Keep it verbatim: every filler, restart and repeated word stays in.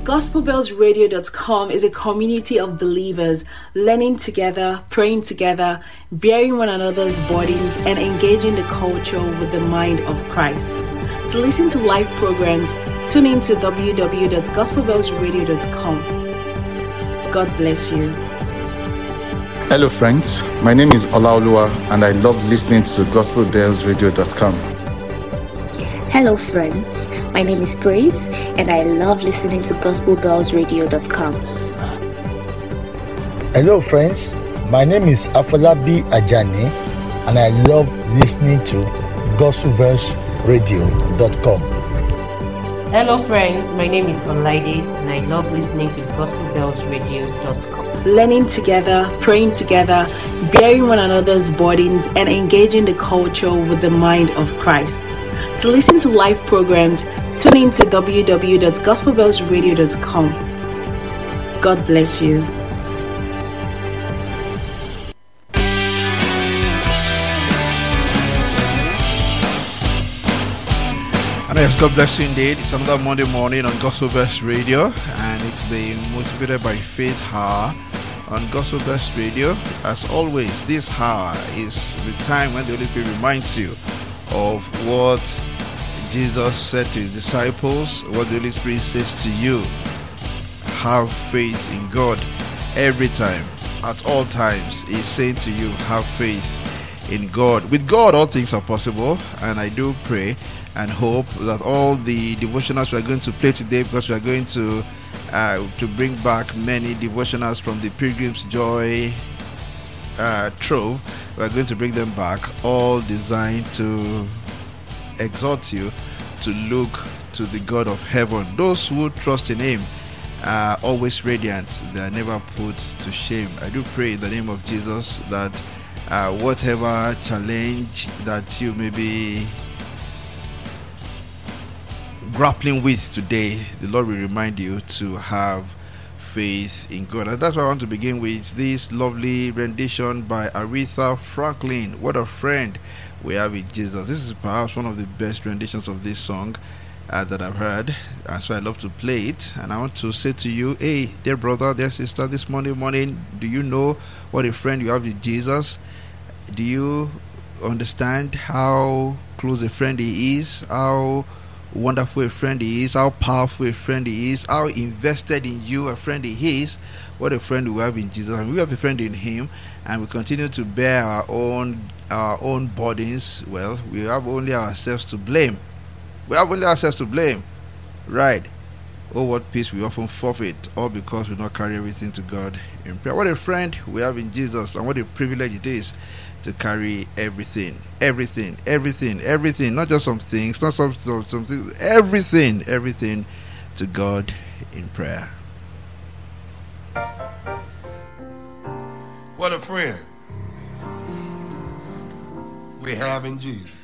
gospel bells radio dot com is a community of believers learning together, praying together, bearing one another's burdens, and engaging the culture with the mind of Christ. To listen to live programs, tune in to w w w dot gospel bells radio dot com. God bless you. Hello friends, my name is Olaoluwa and I love listening to gospel bells radio dot com. Hello friends, my name is Grace and I love listening to gospel bells radio dot com. Hello friends, my name is Afolabi Ajani and I love listening to gospel bells radio dot com. Hello friends, my name is Olaide and I love listening to gospel bells radio dot com. Learning together, praying together, bearing one another's burdens, and engaging the culture with the mind of Christ. To listen to live programs, tune in to w w w dot gospel bells radio dot com. God bless you. And yes, God bless you indeed. It's another Monday morning on Gospel Bells Radio, and it's the Motivated by Faith hour on Gospel Bells Radio. As always, this hour is the time when the Holy Spirit reminds you of what Jesus said to his disciples, what the Holy Spirit says to you. Have faith in God every time, at all times. He's saying to you, have faith in God. With God, all things are possible, and I do pray and hope that all the devotionals we are going to play today, because we are going to uh, to bring back many devotionals from the Pilgrim's Joy uh, trove. We are going to bring them back, all designed to exhort you to look to the God of heaven. Those who trust in him are always radiant. They are never put to shame. I do pray in the name of Jesus that uh, whatever challenge that you may be grappling with today, the Lord will remind you to have faith in God. And that's why I want to begin with this lovely rendition by Aretha Franklin. What a friend we have in Jesus. This is perhaps one of the best renditions of this song uh, that I've heard. That's why I love to play it. And I want to say to you, hey, dear brother, dear sister, this Monday morning, do you know what a friend you have in Jesus? Do you understand how close a friend he is? How wonderful a friend he is, how powerful a friend he is, how invested in you a friend he is? What a friend we have in Jesus. And we have a friend in him, and we continue to bear our own our own burdens. Well, we have only ourselves to blame. We have only ourselves to blame. Right. Oh, what peace we often forfeit, all because we not carry everything to God in prayer. What a friend we have in Jesus, and what a privilege it is to carry everything, everything, everything, everything, not just some things, not some, some, some things, everything, everything to God in prayer. What a friend we have in Jesus.